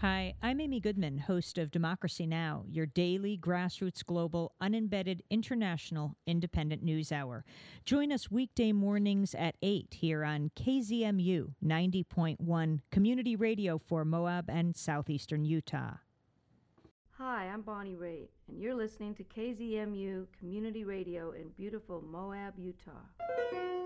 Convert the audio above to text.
Hi, I'm Amy Goodman, host of Democracy Now!, your daily grassroots global, unembedded, international, independent news hour. Join us weekday mornings at 8 here on KZMU 90.1 Community Radio for Moab and southeastern Utah. Hi, I'm Bonnie Raitt, and you're listening to KZMU Community Radio in beautiful Moab, Utah.